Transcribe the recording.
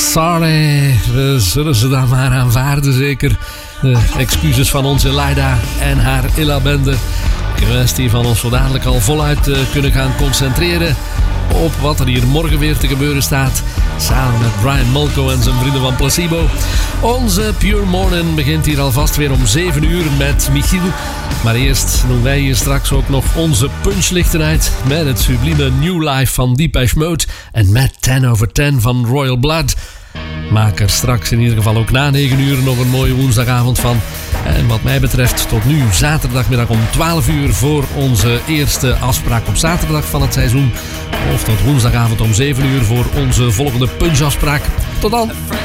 Sorry, we zullen ze dan maar aanvaarden zeker. De excuses van onze Laida en haar Illa-bende. Kwestie van ons zo dadelijk al voluit kunnen gaan concentreren op wat er hier morgen weer te gebeuren staat. Samen met Brian Molko en zijn vrienden van Placebo. Onze Pure Morning begint hier alvast weer om 7 uur met Michiel. Maar eerst doen wij hier straks ook nog onze punchlichten uit met het sublieme New Life van Depeche Mode en met 10 over 10 van Royal Blood. Maak er straks in ieder geval ook na 9 uur nog een mooie woensdagavond van. En wat mij betreft tot nu zaterdagmiddag om 12 uur voor onze eerste afspraak op zaterdag van het seizoen. Of tot woensdagavond om 7 uur voor onze volgende punchafspraak. Tot dan!